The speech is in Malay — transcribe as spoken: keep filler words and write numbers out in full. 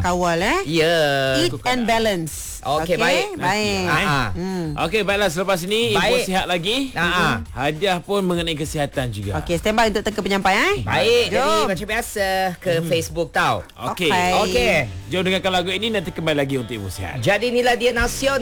kawal eh. Ya. Eat and balance. Okey, baik. Baik. Ah, ah. Hmm. Okey, baiklah, selepas ini info Baik. sihat lagi. Ah, ah. Hadiah pun mengenai kesihatan juga. Okey, stand by untuk teka penyampai eh. Baik, jadi Jom. macam biasa ke Facebook tau. Okey. Okey. Okey. Jom dengarkan lagu ini, nanti kembali lagi untuk info sihat. Jadi inilah dia Nasional